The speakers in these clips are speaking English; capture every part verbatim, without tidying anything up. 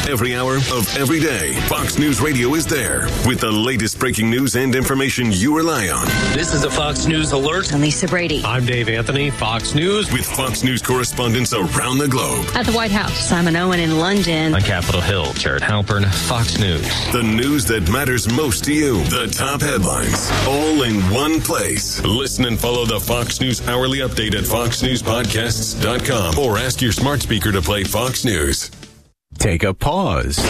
Every hour of every day, Fox News Radio is there with the latest breaking news and information you rely on. This is a Fox News Alert. I'm Lisa Brady. I'm Dave Anthony, Fox News. With Fox News correspondents around the globe. At the White House, Simon Owen in London. On Capitol Hill, Jared Halpern, Fox News. The news that matters most to you. The top headlines, all in one place. Listen and follow the Fox News Hourly Update at fox news podcasts dot com or ask your smart speaker to play Fox News. Take a pause.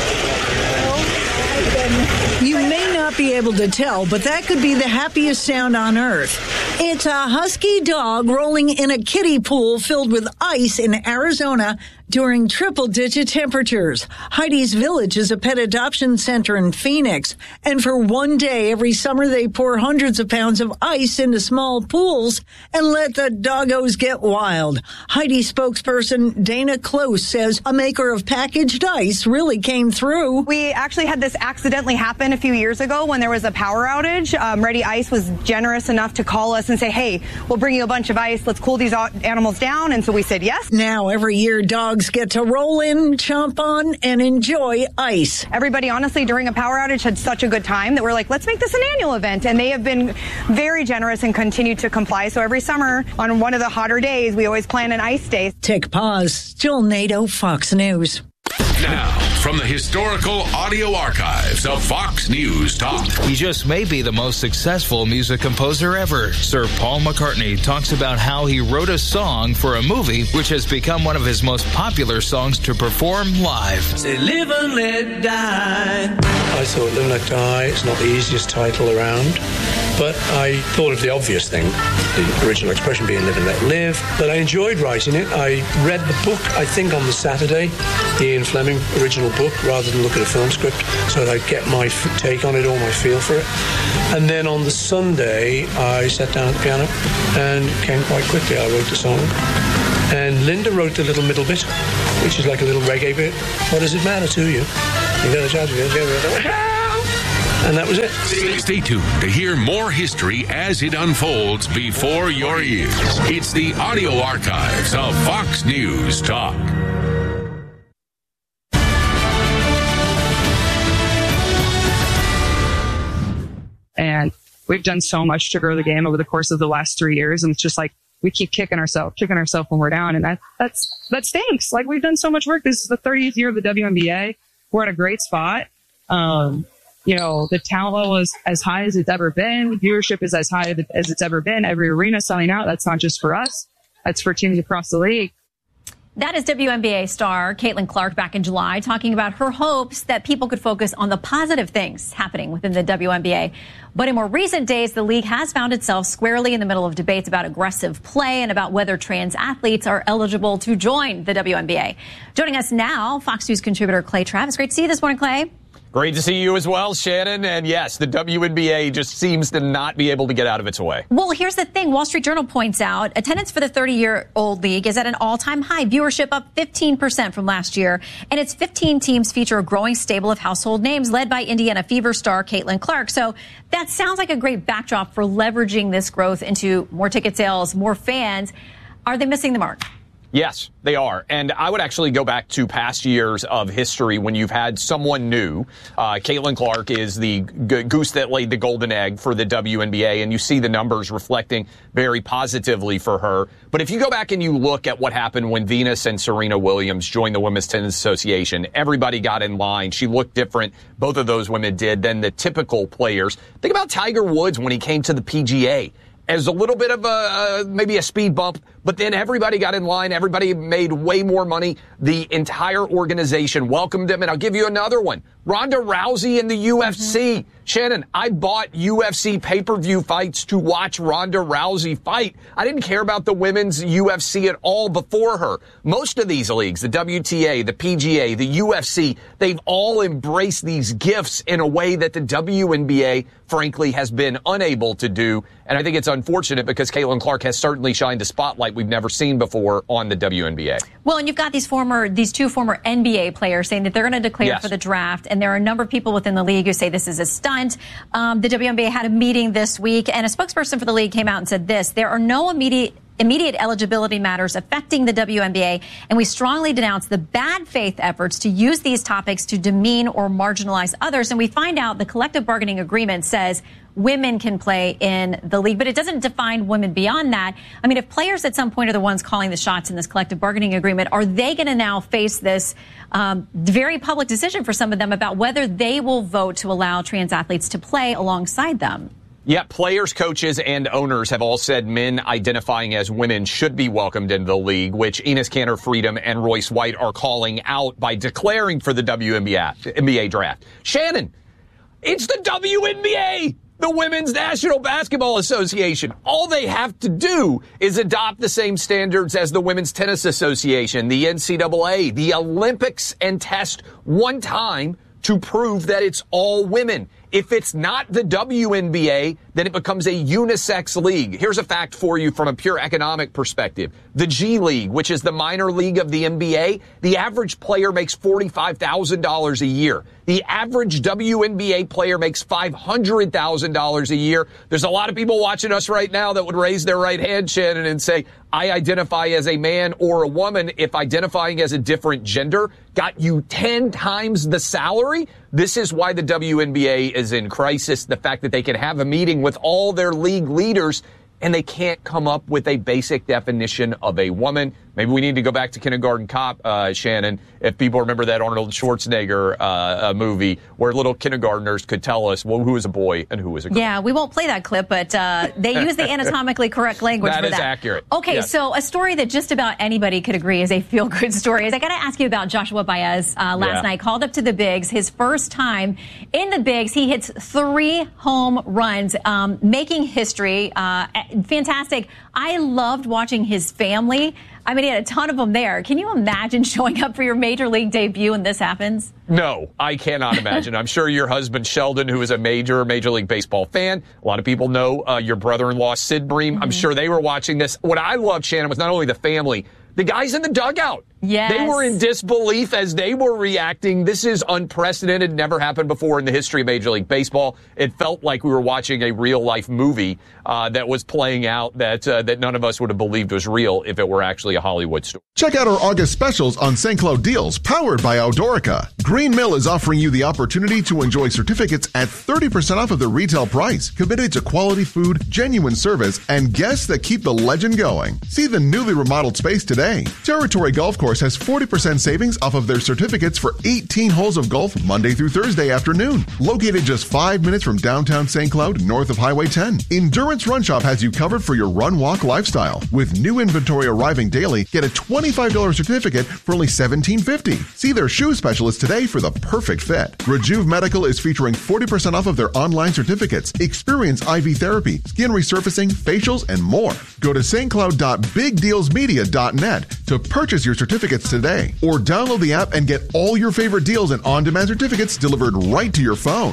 You may not be able to tell, but that could be the happiest sound on earth. It's a husky dog rolling in a kiddie pool filled with ice in Arizona during triple-digit temperatures. Heidi's Village is a pet adoption center in Phoenix, and for one day every summer they pour hundreds of pounds of ice into small pools and let the doggos get wild. Heidi spokesperson Dana Close says a maker of packaged ice really came through. We actually had this accidentally happen a few years ago when there was a power outage. Um, Ready Ice was generous enough to call us and say, hey, we'll bring you a bunch of ice. Let's cool these animals down. And so we said yes. Now every year dogs get to roll in, chomp on, and enjoy ice. Everybody, honestly, during a power outage had such a good time that we're like, let's make this an annual event. And they have been very generous and continue to comply. So every summer, on one of the hotter days, we always plan an ice day. Take pause. Jill Nato, Fox News. Now, from the historical audio archives of Fox News Talk. He just may be the most successful music composer ever. Sir Paul McCartney talks about how he wrote a song for a movie which has become one of his most popular songs to perform live. Say, live and let die. I thought Live and Let Die is not the easiest title around, but I thought of the obvious thing, the original expression being live and let live. But I enjoyed writing it. I read the book, I think, on the Saturday, the Ian Fleming original book, rather than look at a film script, so that I'd get my f- take on it or my feel for it. And then on the Sunday, I sat down at the piano, and it came quite quickly. I wrote the song. And Linda wrote the little middle bit, which is like a little reggae bit. What does it matter to you? You got a chance. And that was it. Stay tuned to hear more history as it unfolds before your ears. It's the audio archives of Fox News Talk. And we've done so much to grow the game over the course of the last three years. And it's just like, we keep kicking ourselves, kicking ourselves when we're down. And that, that's, that stinks. Like, we've done so much work. This is the thirtieth year of the W N B A. We're at a great spot. Um, you know, the talent level is as high as it's ever been. Viewership is as high as it's ever been. Every arena selling out. That's not just for us. That's for teams across the league. That is W N B A star Caitlin Clark back in July talking about her hopes that people could focus on the positive things happening within the W N B A. But in more recent days, the league has found itself squarely in the middle of debates about aggressive play and about whether trans athletes are eligible to join the W N B A. Joining us now, Fox News contributor Clay Travis. Great to see you this morning, Clay. Great to see you as well, Shannon. And yes, the W N B A just seems to not be able to get out of its way. Well, here's the thing. Wall Street Journal points out attendance for the thirty-year-old league is at an all-time high. Viewership up fifteen percent from last year. And its fifteen teams feature a growing stable of household names led by Indiana Fever star Caitlin Clark. So that sounds like a great backdrop for leveraging this growth into more ticket sales, more fans. Are they missing the mark? Yes, they are. And I would actually go back to past years of history when you've had someone new. Uh, Caitlin Clark is the g- goose that laid the golden egg for the W N B A, and you see the numbers reflecting very positively for her. But if you go back and you look at what happened when Venus and Serena Williams joined the Women's Tennis Association, everybody got in line. She looked different, both of those women did, than the typical players. Think about Tiger Woods when he came to the P G A. As a little bit of a, uh, maybe a speed bump, but then everybody got in line. Everybody made way more money. The entire organization welcomed him. And I'll give you another one. Ronda Rousey in the U F C. Mm-hmm. Shannon, I bought U F C pay-per-view fights to watch Ronda Rousey fight. I didn't care about the women's U F C at all before her. Most of these leagues, the W T A, the P G A, the U F C, they've all embraced these gifts in a way that the W N B A, frankly, has been unable to do. And I think it's unfortunate because Caitlin Clark has certainly shined a spotlight we've never seen before on the W N B A. Well, and you've got these former, these two former N B A players saying that they're going to declare yes. for the draft. And there are a number of people within the league who say this is a stunt. Um, the W N B A had a meeting this week, and a spokesperson for the league came out and said this: there are no immediate immediate eligibility matters affecting the W N B A, and we strongly denounce the bad faith efforts to use these topics to demean or marginalize others. And we find out the collective bargaining agreement says women can play in the league, but it doesn't define women beyond that. I mean, if players at some point are the ones calling the shots in this collective bargaining agreement, are they going to now face this um, very public decision for some of them about whether they will vote to allow trans athletes to play alongside them? Yeah, players, coaches, and owners have all said men identifying as women should be welcomed into the league, which Enes Kanter Freedom and Royce White are calling out by declaring for the W N B A draft. Shannon, it's the W N B A, the Women's National Basketball Association. All they have to do is adopt the same standards as the Women's Tennis Association, the N C double A, the Olympics, and test one time to prove that it's all women. If it's not the W N B A, then it becomes a unisex league. Here's a fact for you from a pure economic perspective. The G League, which is the minor league of the N B A, the average player makes forty-five thousand dollars a year. The average W N B A player makes five hundred thousand dollars a year. There's a lot of people watching us right now that would raise their right hand, Shannon, and say, I identify as a man or a woman. If identifying as a different gender got you ten times the salary, this is why the W N B A is in crisis. The fact that they can have a meeting with all their league leaders and they can't come up with a basic definition of a woman. Maybe we need to go back to Kindergarten Cop, uh, Shannon, if people remember that Arnold Schwarzenegger uh, movie where little kindergartners could tell us, well, who is a boy and who is a girl. Yeah, we won't play that clip, but uh, they use the anatomically correct language that for that. That is accurate. Okay, yes. So a story that just about anybody could agree is a feel-good story. Is I got to ask you about Joshua Baez uh, last yeah. night. Called up to the Bigs, his first time in the Bigs. He hits three home runs, um, making history. Uh, fantastic. I loved watching his family. I mean, he had a ton of them there. Can you imagine showing up for your major league debut and this happens? No, I cannot imagine. I'm sure your husband, Sheldon, who is a major Major League Baseball fan, a lot of people know uh, your brother-in-law, Sid Bream. Mm-hmm. I'm sure they were watching this. What I loved, Shannon, was not only the family, the guys in the dugout. Yes. They were in disbelief as they were reacting. This is unprecedented, never happened before in the history of Major League Baseball. It felt like we were watching a real-life movie uh, that was playing out that uh, that none of us would have believed was real if it were actually a Hollywood story. Check out our August specials on Saint Cloud deals powered by Eldorica. Green Mill is offering you the opportunity to enjoy certificates at thirty percent off of the retail price, committed to quality food, genuine service, and guests that keep the legend going. See the newly remodeled space today. Territory Golf Course has forty percent savings off of their certificates for eighteen holes of golf Monday through Thursday afternoon. Located just five minutes from downtown Saint Cloud, north of Highway ten. Endurance Run Shop has you covered for your run-walk lifestyle. With new inventory arriving daily, get a twenty-five dollars certificate for only seventeen fifty. See their shoe specialist today for the perfect fit. Rejuve Medical is featuring forty percent off of their online certificates. Experience I V therapy, skin resurfacing, facials, and more. Go to st cloud dot big deals media dot net to purchase your certificates today, or download the app and get all your favorite deals and on-demand certificates delivered right to your phone.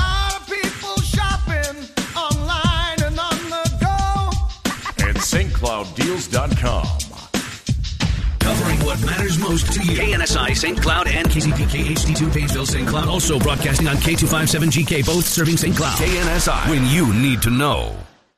And st cloud deals dot com. Covering what matters most to you. K N S I, Saint Cloud, and K Z P K H D two, Painesville, Saint Cloud. Also broadcasting on K two fifty-seven G K, both serving Saint Cloud. K N S I, when you need to know.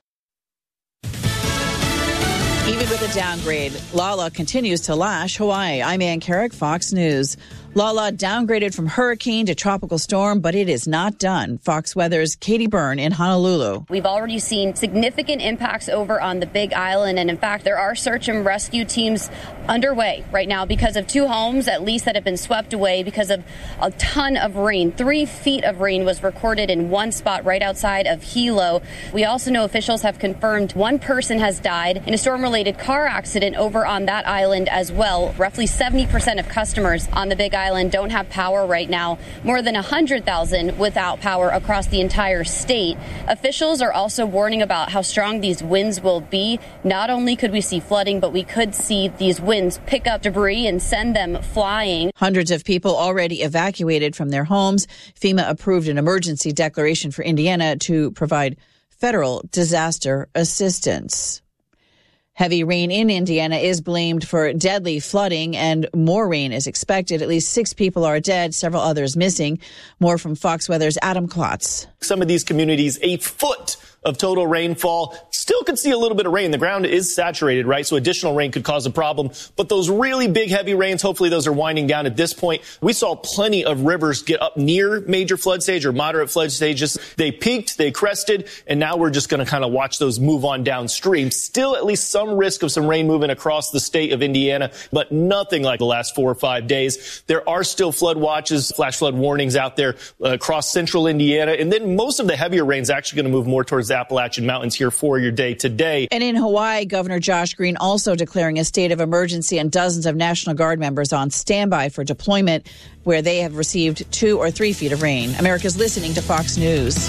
Even with a downgrade, Lala continues to lash Hawaii. I'm Ann Carrick, Fox News. Lala downgraded from hurricane to tropical storm, but it is not done. Fox Weather's Katie Byrne in Honolulu. We've already seen significant impacts over on the Big Island, and in fact, there are search and rescue teams underway right now because of two homes, at least, that have been swept away because of a ton of rain. Three feet of rain was recorded in one spot right outside of Hilo. We also know officials have confirmed one person has died in a storm-related car accident over on that island as well. Roughly seventy percent of customers on the Big Island Island don't have power right now, more than one hundred thousand without power across the entire state. Officials are also warning about how strong these winds will be. Not only could we see flooding, but we could see these winds pick up debris and send them flying. Hundreds of people already evacuated from their homes. FEMA approved an emergency declaration for Indiana to provide federal disaster assistance. Heavy rain in Indiana is blamed for deadly flooding, and more rain is expected. At least six people are dead, several others missing. More from Fox Weather's Adam Klotz. Some of these communities, a foot of total rainfall. Still could see a little bit of rain. The ground is saturated, right? So additional rain could cause a problem. But those really big, heavy rains, hopefully those are winding down at this point. We saw plenty of rivers get up near major flood stage or moderate flood stages. They peaked, they crested, and now we're just going to kind of watch those move on downstream. Still at least some risk of some rain moving across the state of Indiana, but nothing like the last four or five days. There are still flood watches, flash flood warnings out there uh, across central Indiana. And then most of the heavier rain is actually going to move more towards the Appalachian Mountains here for your day today. And in Hawaii, Governor Josh Green also declaring a state of emergency and dozens of National Guard members on standby for deployment where they have received two or three feet of rain. America's listening to Fox News.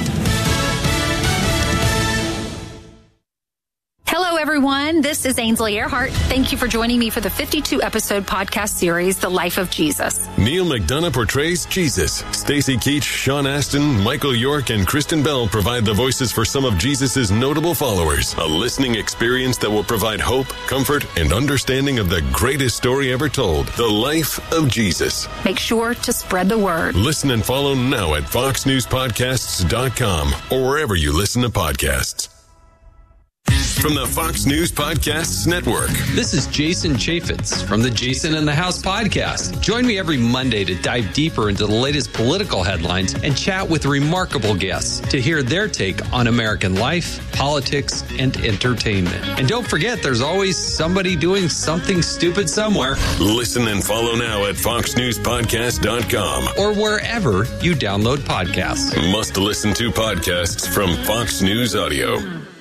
Hello, everyone. This is Ainsley Earhart. Thank you for joining me for the fifty-two episode podcast series, The Life of Jesus. Neil McDonough portrays Jesus. Stacey Keach, Sean Astin, Michael York, and Kristen Bell provide the voices for some of Jesus' notable followers. A listening experience that will provide hope, comfort, and understanding of the greatest story ever told, the life of Jesus. Make sure to spread the word. Listen and follow now at fox news podcasts dot com or wherever you listen to podcasts. From the Fox News Podcasts Network. This is Jason Chaffetz from the Jason in the House podcast. Join me every Monday to dive deeper into the latest political headlines and chat with remarkable guests to hear their take on American life, politics, and entertainment. And don't forget, there's always somebody doing something stupid somewhere. Listen and follow now at fox news podcast dot com or wherever you download podcasts. Must listen to podcasts from Fox News Audio.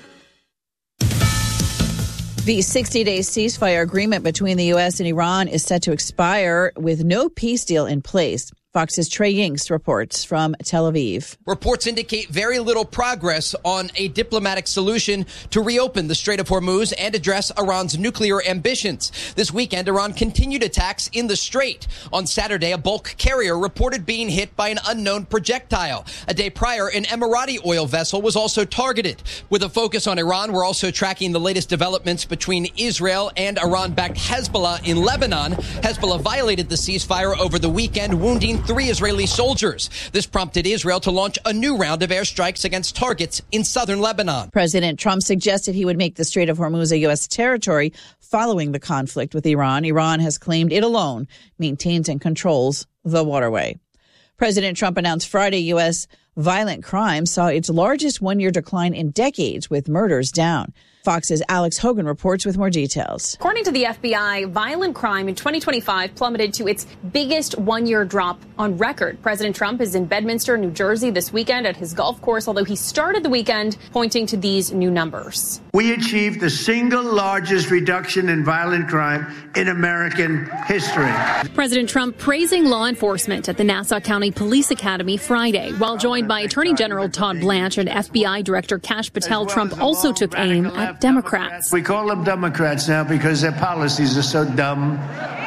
The sixty-day ceasefire agreement between the U S and Iran is set to expire with no peace deal in place. Fox's Trey Yingst reports from Tel Aviv. Reports indicate very little progress on a diplomatic solution to reopen the Strait of Hormuz and address Iran's nuclear ambitions. This weekend, Iran continued attacks in the strait. On Saturday, a bulk carrier reported being hit by an unknown projectile. A day prior, an Emirati oil vessel was also targeted. With a focus on Iran, we're also tracking the latest developments between Israel and Iran-backed Hezbollah in Lebanon. Hezbollah violated the ceasefire over the weekend, wounding three Israeli soldiers. This prompted Israel to launch a new round of airstrikes against targets in southern Lebanon. President Trump suggested he would make the Strait of Hormuz a U S territory following the conflict with Iran. Iran has claimed it alone maintains and controls the waterway. President Trump announced Friday U S violent crime saw its largest one-year decline in decades, with murders down. Fox's Alex Hogan reports with more details. According to the F B I, violent crime in twenty twenty-five plummeted to its biggest one-year drop on record. President Trump is in Bedminster, New Jersey this weekend at his golf course, although he started the weekend pointing to these new numbers. We achieved the single largest reduction in violent crime in American history. President Trump praising law enforcement at the Nassau County Police Academy Friday. While joined by Attorney General Todd Blanche and F B I Director Kash Patel, Trump also took aim at Democrats. We call them Democrats now because their policies are so dumb.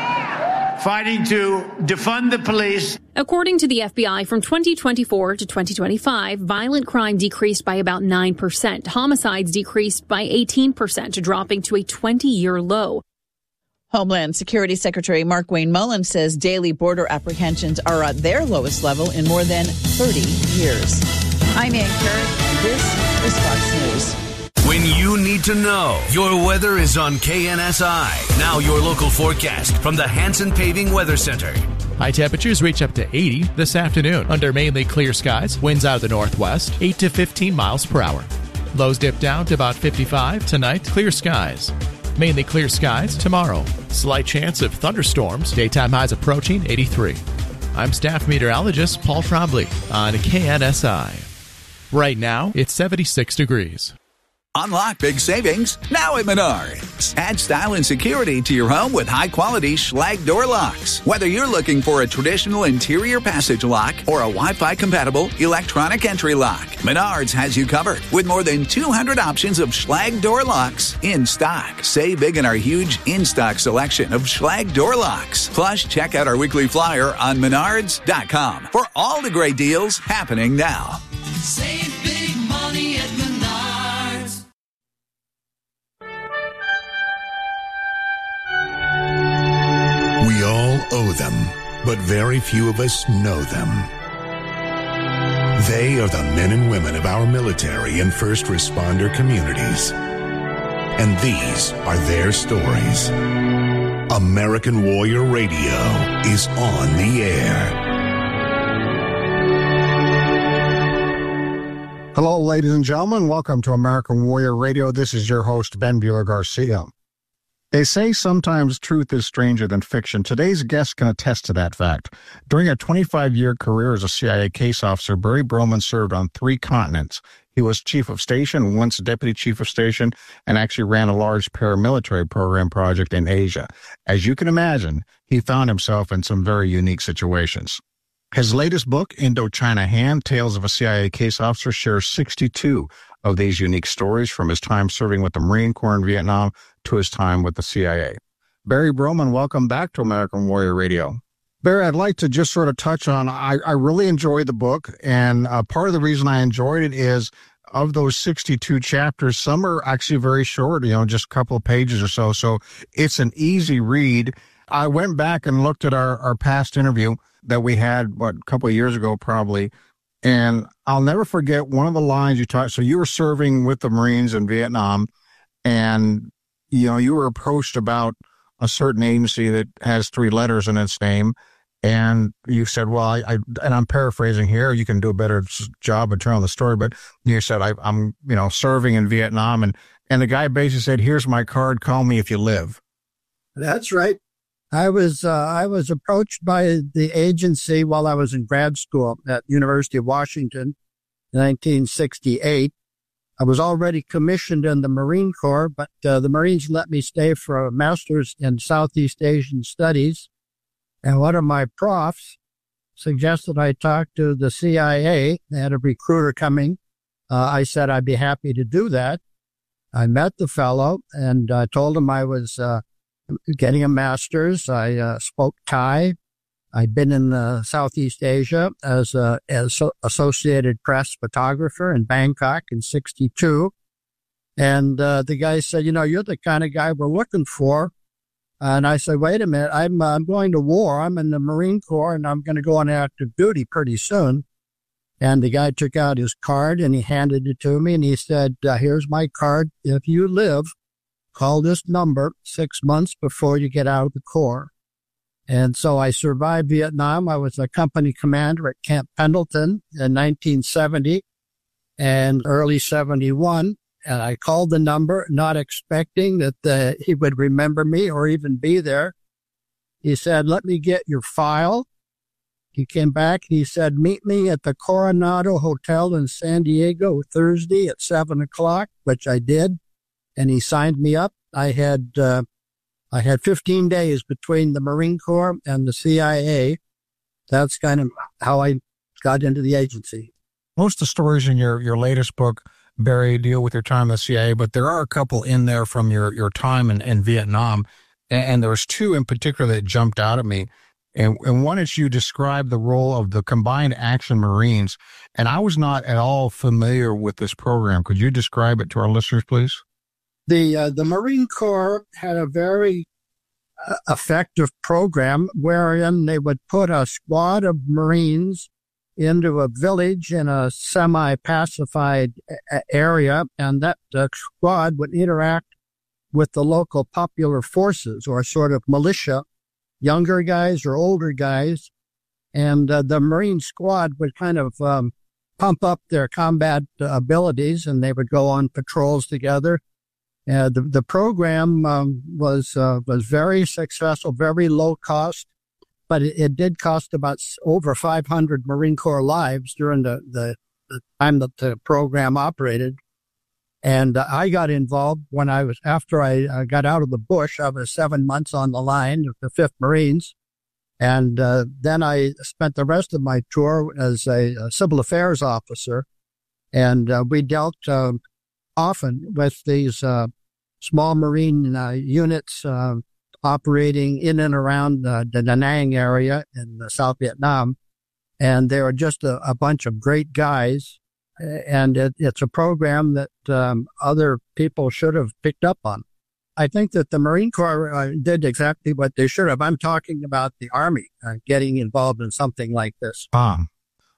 Fighting to defund the police. According to the F B I, from twenty twenty-four to twenty twenty-five, violent crime decreased by about nine percent. Homicides decreased by eighteen percent, dropping to a twenty-year low. Homeland Security Secretary Markwayne Mullins says daily border apprehensions are at their lowest level in more than thirty years. I'm Ann Carrick, and this is Fox News. When you need to know, your weather is on K N S I. Now your local forecast from the Hanson Paving Weather Center. High temperatures reach up to eighty this afternoon under mainly clear skies. Winds out of the northwest, eight to fifteen miles per hour. Lows dip down to about fifty-five tonight. Clear skies. Mainly clear skies tomorrow. Slight chance of thunderstorms. Daytime highs approaching eighty-three. I'm staff meteorologist Paul Trombley on K N S I. Right now, it's seventy-six degrees. Unlock big savings now at Menards. Add style and security to your home with high-quality Schlage door locks. Whether you're looking for a traditional interior passage lock or a Wi-Fi compatible electronic entry lock, Menards has you covered with more than two hundred options of Schlage door locks in stock. Save big in our huge in-stock selection of Schlage door locks. Plus, check out our weekly flyer on menards dot com for all the great deals happening now. Save big money at Menards. We all owe them, but very few of us know them. They are the men and women of our military and first responder communities. And these are their stories. American Warrior Radio is on the air. Hello, ladies and gentlemen. Welcome to American Warrior Radio. This is your host, Ben Bueller Garcia. They say sometimes truth is stranger than fiction. Today's guest can attest to that fact. During a twenty-five-year career as a C I A case officer, Barry Broman served on three continents. He was chief of station, once deputy chief of station, and actually ran a large paramilitary program project in Asia. As you can imagine, he found himself in some very unique situations. His latest book, Indochina Hand, Tales of a C I A Case Officer, shares sixty-two of these unique stories from his time serving with the Marine Corps in Vietnam to his time with the C I A. Barry Broman, welcome back to American Warrior Radio. Barry, I'd like to just sort of touch on, I, I really enjoyed the book, and uh, part of the reason I enjoyed it is of those sixty-two chapters, some are actually very short, you know, just a couple of pages or so, so it's an easy read. I went back and looked at our, our past interview that we had, what, a couple of years ago probably, and I'll never forget one of the lines you talked. So you were serving with the Marines in Vietnam, and, you know, you were approached about a certain agency that has three letters in its name, and you said, well, I, I and I'm paraphrasing here, you can do a better job of telling the story, but you said, I, I'm, you know, serving in Vietnam, and, and the guy basically said, here's my card, call me if you live. That's right. I was uh, I was approached by the agency while I was in grad school at University of Washington in nineteen sixty-eight. I was already commissioned in the Marine Corps, but uh, the Marines let me stay for a master's in Southeast Asian Studies. And one of my profs suggested I talk to the C I A. They had a recruiter coming. Uh, I said I'd be happy to do that. I met the fellow and I uh, told him I was uh, getting a master's. I uh, spoke Thai. I'd been in uh, Southeast Asia as a as Associated Press photographer in Bangkok in sixty-two. And uh, the guy said, you know, you're the kind of guy we're looking for. And I said, wait a minute, I'm, uh, I'm going to war. I'm in the Marine Corps and I'm going to go on active duty pretty soon. And the guy took out his card and he handed it to me and he said, uh, here's my card. If you live, call this number six months before you get out of the Corps. And so I survived Vietnam. I was a company commander at Camp Pendleton in nineteen seventy and early seventy-one. And I called the number, not expecting that uh, he would remember me or even be there. He said, let me get your file. He came back. He said, meet me at the Coronado Hotel in San Diego Thursday at seven o'clock, which I did. And he signed me up. I had uh, I had fifteen days between the Marine Corps and the C I A. That's kind of how I got into the agency. Most of the stories in your, your latest book, Barry, deal with your time in the C I A, but there are a couple in there from your, your time in, in Vietnam. And, and there was two in particular that jumped out at me. And, and one is you described the role of the Combined Action Marines. And I was not at all familiar with this program. Could you describe it to our listeners, please? The uh, the Marine Corps had a very uh, effective program wherein they would put a squad of Marines into a village in a semi-pacified a- area, and that uh, squad would interact with the local popular forces or sort of militia, younger guys or older guys, and uh, the Marine squad would kind of um, pump up their combat uh, abilities, and they would go on patrols together. Uh, the, the program um, was uh, was very successful, very low cost, but it, it did cost about over five hundred Marine Corps lives during the, the, the time that the program operated. And uh, I got involved when I was, after I uh, got out of the bush, I was seven months on the line of the fifth Marines. And uh, then I spent the rest of my tour as a, a civil affairs officer. And uh, we dealt uh, often with these uh, small Marine uh, units uh, operating in and around uh, the Da Nang area in uh, South Vietnam. And they were just a, a bunch of great guys. And it, it's a program that um, other people should have picked up on. I think that the Marine Corps uh, did exactly what they should have. I'm talking about the Army uh, getting involved in something like this. Ah.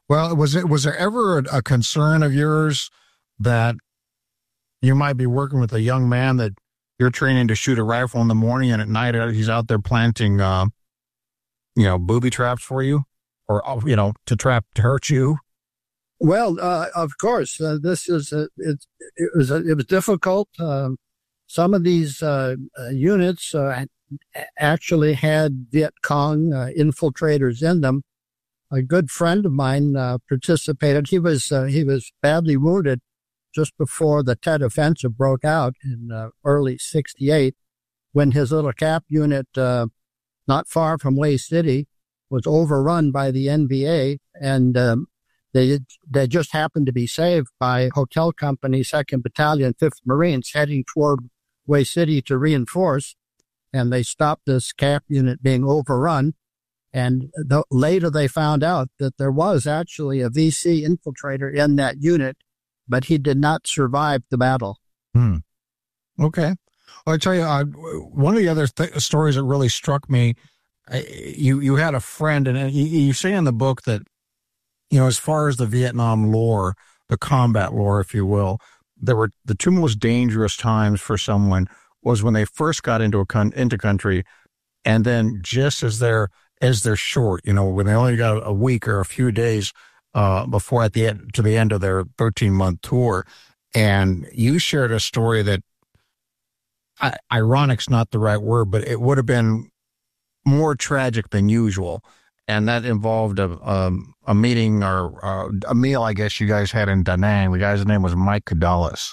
Well, was it was there ever a, a concern of yours that you might be working with a young man that you're training to shoot a rifle in the morning and at night he's out there planting, uh, you know, booby traps for you, or you know, to trap to hurt you? Well, uh, of course, uh, this is a, it. It was a, it was difficult. Um, some of these uh, uh, units uh, actually had Viet Cong uh, infiltrators in them. A good friend of mine uh, participated. He was uh, he was badly wounded just before the Tet Offensive broke out in uh, early sixty-eight, when his little cap unit, uh, not far from Way City, was overrun by the N V A, and um, they they just happened to be saved by Hotel Company, Second Battalion, Fifth Marines, heading toward Way City to reinforce, and they stopped this cap unit being overrun. And the, later they found out that there was actually a V C infiltrator in that unit, but he did not survive the battle. Hmm. Okay. Well, I tell you, uh, one of the other th- stories that really struck me, uh, you you had a friend, and you, you say in the book that, you know, as far as the Vietnam lore, the combat lore, if you will, there were the two most dangerous times for someone was when they first got into a con- into country, and then just as they're as they're short, you know, when they only got a week or a few days uh, before at the end, to the end of their thirteen month tour. And you shared a story that, uh, ironic's not the right word, but it would have been more tragic than usual. And that involved a, um, a meeting or uh, a meal, I guess you guys had in Da Nang. The guy's name was Mike Kadalis.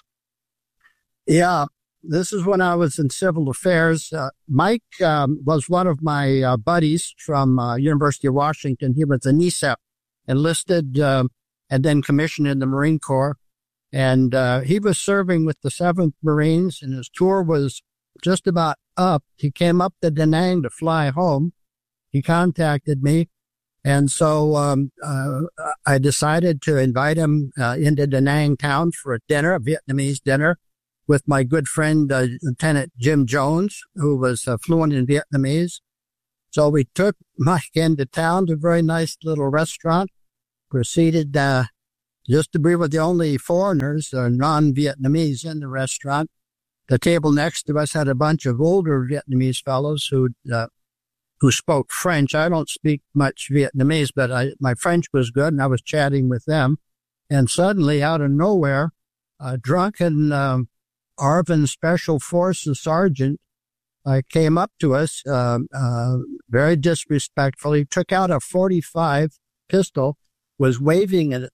Yeah. This is when I was in civil affairs. Uh, Mike um, was one of my uh, buddies from uh, University of Washington. He was a N E C E P, enlisted uh, and then commissioned in the Marine Corps. And uh, he was serving with the seventh Marines, and his tour was just about up. He came up to Da Nang to fly home. He contacted me. And so um, uh, I decided to invite him uh, into Da Nang town for a dinner, a Vietnamese dinner, with my good friend, uh, Lieutenant Jim Jones, who was uh, fluent in Vietnamese. So we took Mike into town to a very nice little restaurant, proceeded uh, just to be with the only foreigners, or non-Vietnamese, in the restaurant. The table next to us had a bunch of older Vietnamese fellows who uh, who spoke French. I don't speak much Vietnamese, but I, my French was good, and I was chatting with them. And suddenly, out of nowhere, a drunken um, Arvin Special Forces sergeant uh, came up to us uh, uh, very disrespectfully, took out a forty-five pistol, was waving it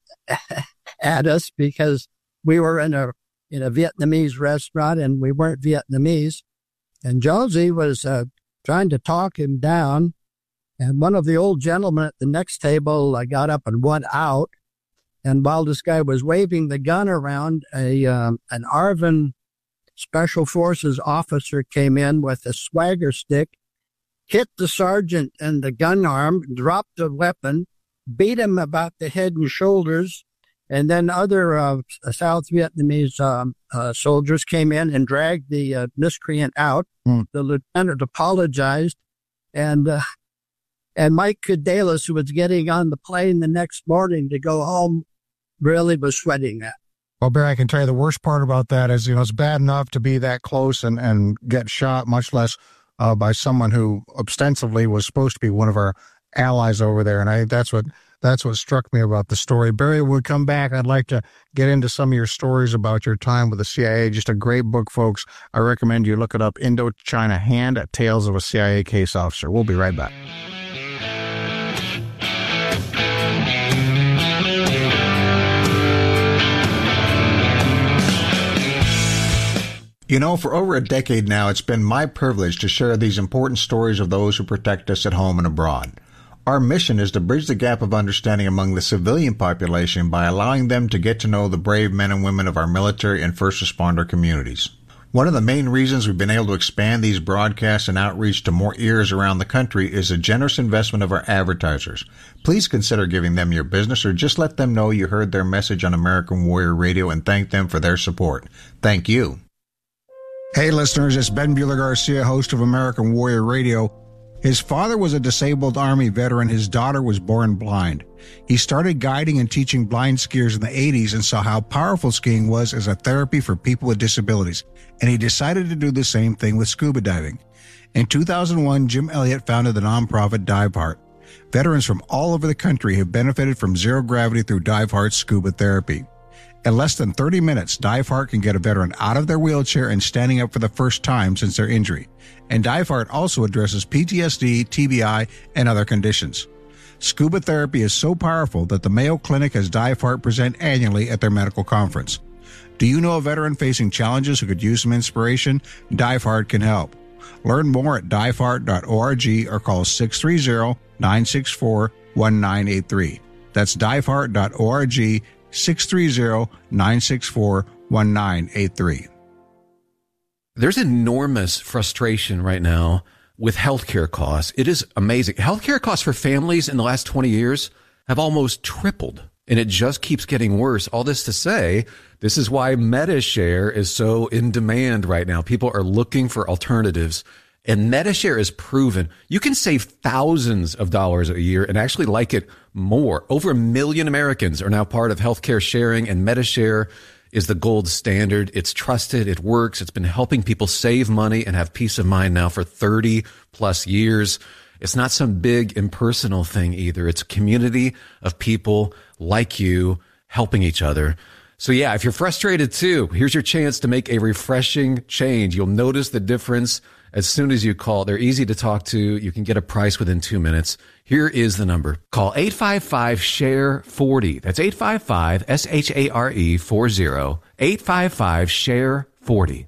at us because we were in a in a Vietnamese restaurant and we weren't Vietnamese. And Jonesy was uh, trying to talk him down. And one of the old gentlemen at the next table uh, got up and went out. And while this guy was waving the gun around, a um, an Arvin Special Forces officer came in with a swagger stick, hit the sergeant in the gun arm, dropped the weapon, beat him about the head and shoulders, and then other uh, South Vietnamese um, uh, soldiers came in and dragged the uh, miscreant out. Mm. The lieutenant apologized, and uh, and Mike Kadalis, who was getting on the plane the next morning to go home, really was sweating that. Well, Barry, I can tell you the worst part about that is, you know, it's bad enough to be that close and, and get shot, much less uh, by someone who ostensibly was supposed to be one of our allies over there. And I think that's what that's what struck me about the story. Barry, when we come back, I'd like to get into some of your stories about your time with the C I A. Just a great book, folks. I recommend you look it up, Indochina Hand, Tales of a C I A Case Officer. We'll be right back. You know, for over a decade now, it's been my privilege to share these important stories of those who protect us at home and abroad. Our mission is to bridge the gap of understanding among the civilian population by allowing them to get to know the brave men and women of our military and first responder communities. One of the main reasons we've been able to expand these broadcasts and outreach to more ears around the country is the generous investment of our advertisers. Please consider giving them your business, or just let them know you heard their message on American Warrior Radio and thank them for their support. Thank you. Hey listeners, it's Ben Bueller Garcia, host of American Warrior Radio. His father was a disabled Army veteran. His daughter was born blind. He started guiding and teaching blind skiers in the eighties and saw how powerful skiing was as a therapy for people with disabilities, and he decided to do the same thing with scuba diving. In two thousand one, Jim Elliott founded the nonprofit DiveHeart. Veterans from all over the country have benefited from zero gravity through DiveHeart's scuba therapy. In less than thirty minutes, DiveHeart can get a veteran out of their wheelchair and standing up for the first time since their injury. And DiveHeart also addresses P T S D, T B I, and other conditions. Scuba therapy is so powerful that the Mayo Clinic has DiveHeart present annually at their medical conference. Do you know a veteran facing challenges who could use some inspiration? DiveHeart can help. Learn more at dive heart dot org or call six three zero, nine six four, one nine eight three. That's dive heart dot org, six three zero, nine six four, one nine eight three. There's enormous frustration right now with healthcare costs. It is amazing. Healthcare costs for families in the last twenty years have almost tripled, and it just keeps getting worse. All this to say, this is why MediShare is so in demand right now. People are looking for alternatives, and MediShare is proven. You can save thousands of dollars a year and actually like it more. Over a million Americans are now part of healthcare sharing, and MediShare is the gold standard. It's trusted. It works. It's been helping people save money and have peace of mind now for thirty plus years. It's not some big impersonal thing either. It's a community of people like you helping each other. So yeah, if you're frustrated too, here's your chance to make a refreshing change. You'll notice the difference as soon as you call. They're easy to talk to. You can get a price within two minutes. Here is the number. Call eight five five, S H A R E, forty. That's eight five five, S H A R E, forty. eight five five, S H A R E, forty.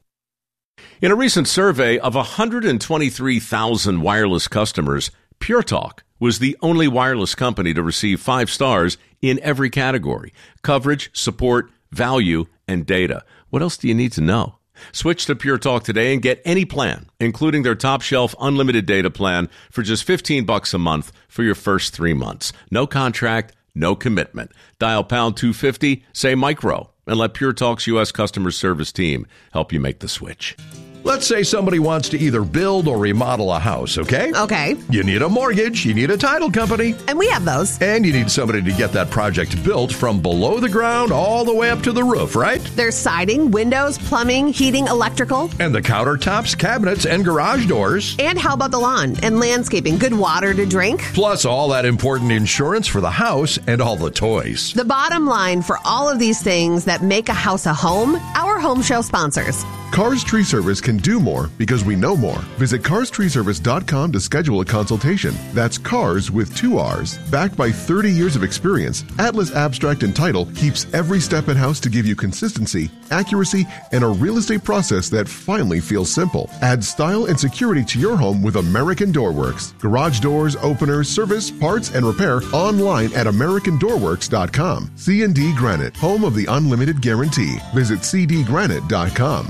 In a recent survey of one hundred twenty-three thousand wireless customers, Pure Talk was the only wireless company to receive five stars in every category: coverage, support, value, and data. What else do you need to know? Switch to Pure Talk today and get any plan, including their top shelf unlimited data plan for just fifteen bucks a month for your first three months. No contract, no commitment. Dial pound two fifty, say micro, and let Pure Talk's U S customer service team help you make the switch. Let's say somebody wants to either build or remodel a house, okay? Okay. You need a mortgage, you need a title company. And we have those. And you need somebody to get that project built from below the ground all the way up to the roof, right? There's siding, windows, plumbing, heating, electrical. And the countertops, cabinets, and garage doors. And how about the lawn and landscaping? Good water to drink. Plus all that important insurance for the house and all the toys. The bottom line for all of these things that make a house a home, our home show sponsors. Cars Tree Service can do more because we know more. Visit cars tree service dot com to schedule a consultation. That's cars with two R's. Backed by thirty years of experience, Atlas Abstract and Title keeps every step in-house to give you consistency, accuracy, and a real estate process that finally feels simple. Add style and security to your home with American Door Works. Garage doors, openers, service, parts, and repair online at american door works dot com. C and D Granite, home of the unlimited guarantee. Visit c d granite dot com.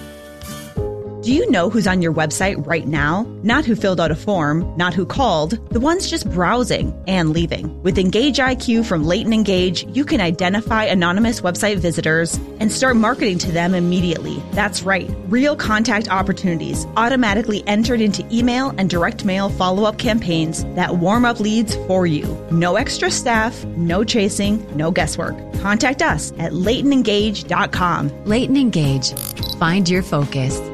Do you know who's on your website right now? Not who filled out a form, not who called, the ones just browsing and leaving. With Engage I Q from Leighton Engage, you can identify anonymous website visitors and start marketing to them immediately. That's right, real contact opportunities automatically entered into email and direct mail follow-up campaigns that warm up leads for you. No extra staff, no chasing, no guesswork. Contact us at leighton engage dot com. Leighton Engage. Find your focus.